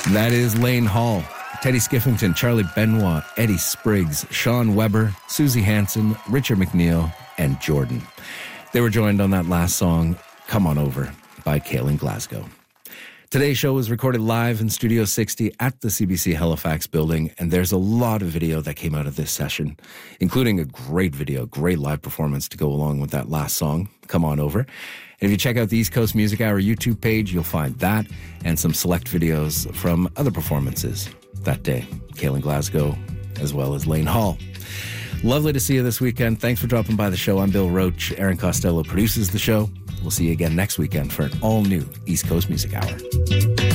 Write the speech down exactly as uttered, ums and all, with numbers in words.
That is Lane Hall, Teddy Skiffington, Charlie Benoit, Eddie Spriggs, Sean Weber, Susie Hansen, Richard McNeil, and Jordan. They were joined on that last song, Come On Over, by Kaylin Glasgow. Today's show was recorded live in Studio sixty at the C B C Halifax building, and there's a lot of video that came out of this session, including a great video, great live performance to go along with that last song, Come On Over. And if you check out the East Coast Music Hour YouTube page, you'll find that and some select videos from other performances that day. Kaylin Glasgow, as well as Lane Hall. Lovely to see you this weekend. Thanks for dropping by the show. I'm Bill Roach. Aaron Costello produces the show. We'll see you again next weekend for an all-new East Coast Music Hour.